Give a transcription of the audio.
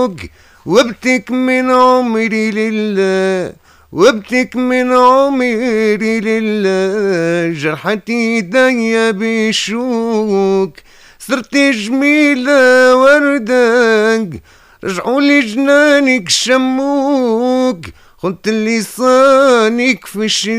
شوق، وابتك من عمري لله، وابتك من عمري لله. جرحت ايديا بشوق، صرت جميلة وردك، رجعوا لي جنانك شموك، خنت لسانك في